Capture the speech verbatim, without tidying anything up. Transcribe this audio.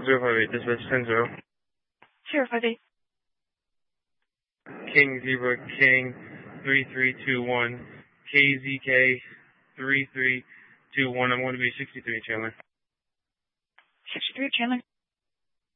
zero five eight, dispatch ten zero. zero five eight. King Zebra King three three two one, K Z K three three two one. I'm going to be sixty-three, Chandler. sixty-three, Chandler.